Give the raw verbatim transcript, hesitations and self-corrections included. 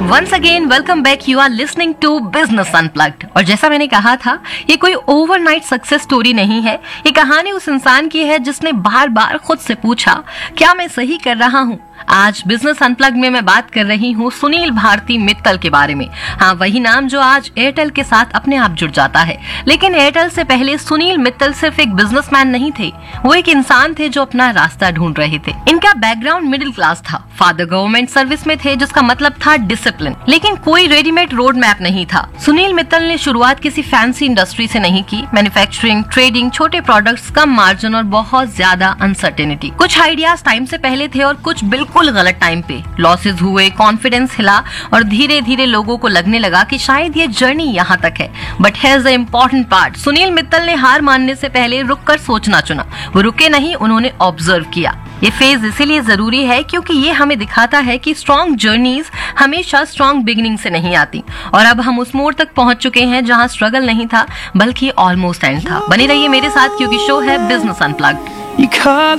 Once again welcome back, you are listening to business unplugged. और जैसा मैंने कहा था, ये कोई ओवरनाइट सक्सेस स्टोरी नहीं है। ये कहानी उस इंसान की है जिसने बार बार खुद से पूछा, क्या मैं सही कर रहा हूँ। आज बिजनेस अनप्लग में मैं बात कर रही हूँ सुनील भारती मित्तल के बारे में। हाँ, वही नाम जो आज एयरटेल के साथ अपने आप जुड़ जाता है। लेकिन एयरटेल से पहले सुनील मित्तल सिर्फ एक बिजनेसमैन नहीं थे, वो एक इंसान थे जो अपना रास्ता ढूंढ रहे थे। इनका बैकग्राउंड मिडिल क्लास था। फादर गवर्नमेंट सर्विस में थे, जिसका मतलब था डिसिप्लिन, लेकिन कोई रेडीमेड रोड मैप नहीं था। सुनील मित्तल ने शुरुआत किसी फैंसी इंडस्ट्री से नहीं की। मैन्युफैक्चरिंग, ट्रेडिंग, छोटे प्रोडक्ट्स, कम मार्जिन और बहुत ज्यादा अनसर्टेनिटी। कुछ आइडियाज टाइम से पहले थे और कुछ बिल्कुल गलत टाइम पे। लॉसेस हुए, कॉन्फिडेंस हिला और धीरे धीरे लोगों को लगने लगा कि शायद ये जर्नी यहाँ तक है। But here's the important part, Sunil Mittal ने हार मानने से पहले रुक कर सोचना चुना। वो रुके नहीं, उन्होंने ऑब्जर्व किया। ये फेज इसीलिए जरूरी है क्योंकि ये हमें दिखाता है कि स्ट्रॉन्ग जर्नीज हमेशा स्ट्रॉन्ग बिगिनिंग से नहीं आती। और अब हम उस मोड़ तक पहुंच चुके हैं जहां स्ट्रगल नहीं था बल्कि ऑलमोस्ट एंड था। बने रहिए मेरे साथ क्योंकि शो है बिजनेस अनप्लग्ड।